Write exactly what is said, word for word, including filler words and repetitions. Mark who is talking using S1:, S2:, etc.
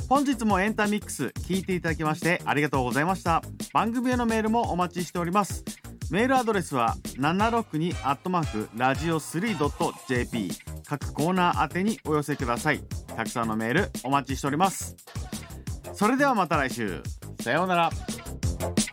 S1: 本日もエンタミックス聞いていただきましてありがとうございました。番組へのメールもお待ちしております。メールアドレスは ななろくに アットマーク ラジオスリー ドット ジェーピー 各コーナー宛てにお寄せください。たくさんのメールお待ちしております。それではまた来週、さようなら。